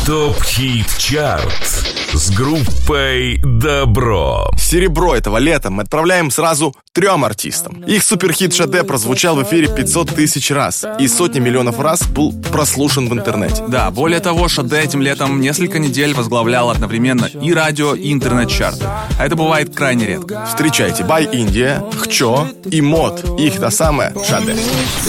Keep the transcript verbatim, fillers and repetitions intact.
ТОП-хит-чарт с группой Добро. Серебро этого лета мы отправляем сразу трем артистам. Их суперхит «Шаде» прозвучал в эфире пятьсот тысяч раз и сотни миллионов раз был прослушан в интернете. Да, более того, «Шаде» этим летом несколько недель возглавлял одновременно и радио, и интернет-чарты. А это бывает крайне редко. Встречайте Бай Индия, Хчо и Мод. Их та самая «Шаде».